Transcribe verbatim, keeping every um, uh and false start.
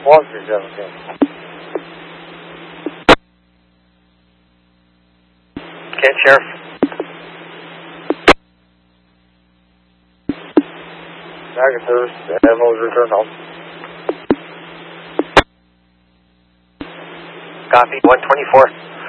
one three seventeen. Kent Sheriff. Agathurst, Emerald, return home. Copy, one twenty-four.